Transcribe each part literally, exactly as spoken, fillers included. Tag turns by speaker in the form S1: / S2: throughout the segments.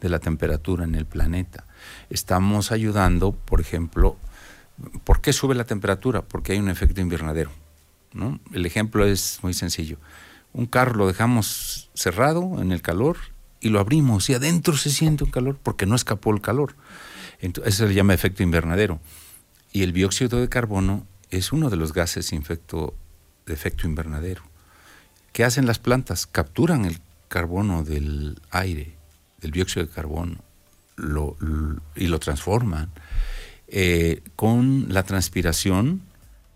S1: de la temperatura en el planeta. Estamos ayudando, por ejemplo, ¿por qué sube la temperatura? Porque hay un efecto invernadero, ¿no? El ejemplo es muy sencillo. Un carro lo dejamos cerrado en el calor y lo abrimos y adentro se siente un calor porque no escapó el calor. Entonces, eso se le llama efecto invernadero. Y el dióxido de carbono es uno de los gases infecto, de efecto invernadero. ¿Qué hacen las plantas? Capturan el carbono del aire, del dióxido de carbono, lo, lo, y lo transforman. Eh, con la transpiración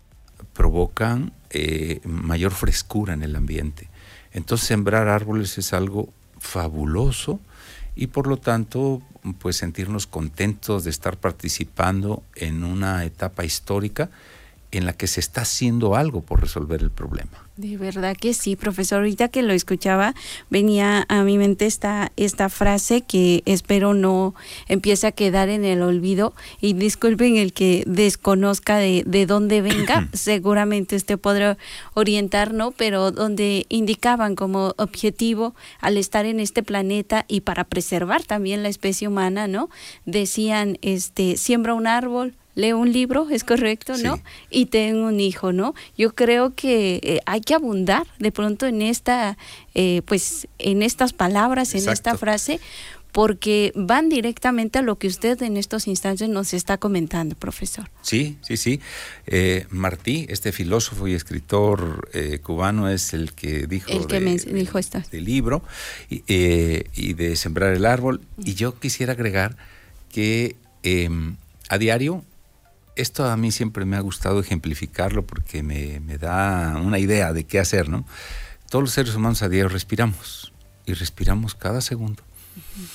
S1: provocan eh, mayor frescura en el ambiente. Entonces, sembrar árboles es algo fabuloso y por lo tanto, pues sentirnos contentos de estar participando en una etapa histórica en la que se está haciendo algo por resolver el problema.
S2: De verdad que sí, profesor. Ahorita que lo escuchaba, venía a mi mente esta, esta frase que espero no empiece a quedar en el olvido, y disculpen el que desconozca de, de dónde venga, seguramente usted podrá orientar, ¿no? Pero donde indicaban como objetivo al estar en este planeta y para preservar también la especie humana, ¿no? Decían, este, siembra un árbol, lee un libro, es correcto, ¿no? Sí. Y ten un hijo, ¿no? Yo creo que eh, hay que abundar de pronto en esta, eh, pues, en estas palabras, en Exacto. esta frase, porque van directamente a lo que usted en estos instantes nos está comentando, profesor.
S1: Sí, sí, sí. Eh, Martí, este filósofo y escritor eh, cubano, es el que dijo,
S2: el que
S1: de,
S2: me dijo esto.
S1: del libro y, eh, y de sembrar el árbol. Y yo quisiera agregar que eh, a diario, esto a mí siempre me ha gustado ejemplificarlo porque me, me da una idea de qué hacer, ¿no? Todos los seres humanos a diario respiramos y respiramos cada segundo. Uh-huh.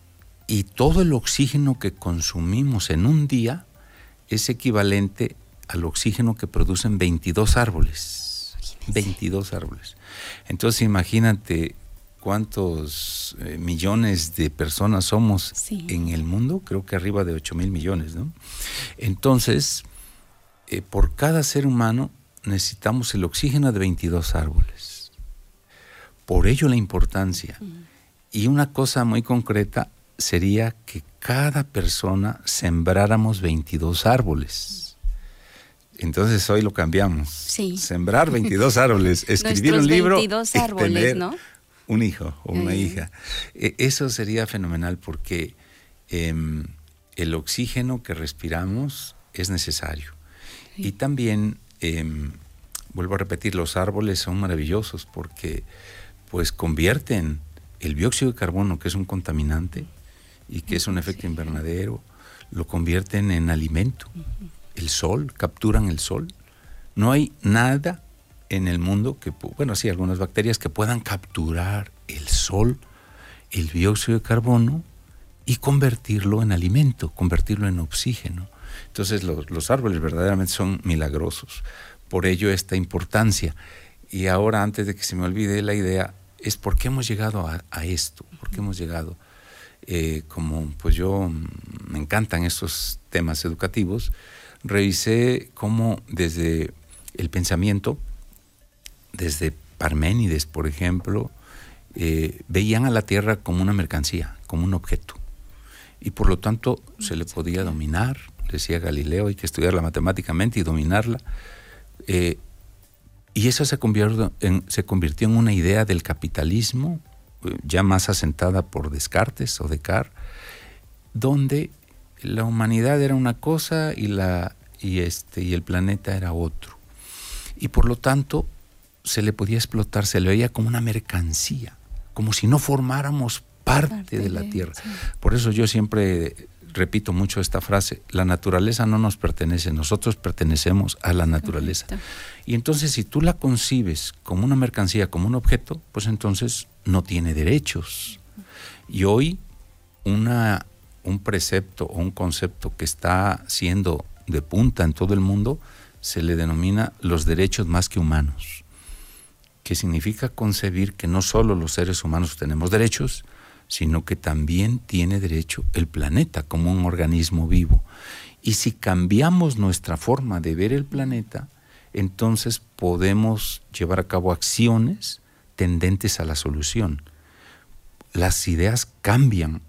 S1: Y todo el oxígeno que consumimos en un día es equivalente al oxígeno que producen veintidós árboles. Imagínense. veintidós árboles. Entonces imagínate cuántos eh, millones de personas somos sí. en el mundo, creo que arriba de ocho mil millones, ¿no? Entonces, eh, por cada ser humano necesitamos el oxígeno de veintidós árboles. Por ello la importancia. Mm. Y una cosa muy concreta sería que cada persona sembráramos veintidós árboles. Entonces hoy lo cambiamos. Sí. Sembrar veintidós árboles, escribir un libro
S2: veintidós árboles,
S1: y tener
S2: ¿no?
S1: un hijo o una uh-huh. hija. Eh, eso sería fenomenal porque eh, el oxígeno que respiramos es necesario. Sí. Y también, eh, vuelvo a repetir, los árboles son maravillosos porque pues convierten el dióxido de carbono, que es un contaminante y que uh-huh. es un efecto sí. invernadero, lo convierten en alimento. Uh-huh. El sol, capturan el sol. No hay nada en el mundo que, bueno, sí, algunas bacterias que puedan capturar el sol, el dióxido de carbono y convertirlo en alimento, convertirlo en oxígeno. Entonces los, los árboles verdaderamente son milagrosos. Por ello esta importancia. Y ahora, antes de que se me olvide la idea, es por qué hemos llegado a, a esto, por qué hemos llegado, eh, como pues yo me encantan estos temas educativos, revisé cómo desde el pensamiento, desde Parménides, por ejemplo, eh, veían a la Tierra como una mercancía, como un objeto. Y por lo tanto se le podía dominar, decía Galileo, hay que estudiarla matemáticamente y dominarla. Eh, y eso se convirtió, en, se convirtió en una idea del capitalismo, eh, ya más asentada por Descartes o Descartes, donde la humanidad era una cosa y, la, y, este, y el planeta era otro. Y por lo tanto se le podía explotar, se le veía como una mercancía, como si no formáramos parte, parte de la tierra. Sí. Por eso yo siempre repito mucho esta frase: la naturaleza no nos pertenece, nosotros pertenecemos a la naturaleza. Correcto. Y entonces si tú la concibes como una mercancía, como un objeto, pues entonces no tiene derechos. Y hoy una, un precepto o un concepto que está siendo de punta en todo el mundo se le denomina los derechos más que humanos, que significa concebir que no solo los seres humanos tenemos derechos, sino que también tiene derecho el planeta como un organismo vivo. Y si cambiamos nuestra forma de ver el planeta, entonces podemos llevar a cabo acciones tendentes a la solución. Las ideas cambian